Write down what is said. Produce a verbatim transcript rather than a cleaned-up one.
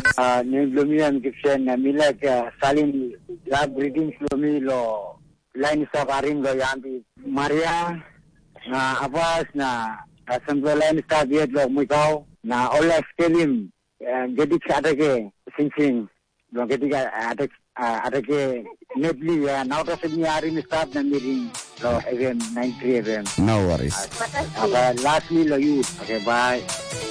Uh, ni Blumian Kitchen na mila ka salin lab greetings Blumi lo line staff arim lo yambi Maria na Abbas na assembly line staff yet lo mukau na Olaf Kelim jadi ada ke sing-sing lo ketika ada ada ke Nebli ya now to sini arim staff na miring lo F M ninety-three F M. No worries. Uh, lastly lo you okay bye.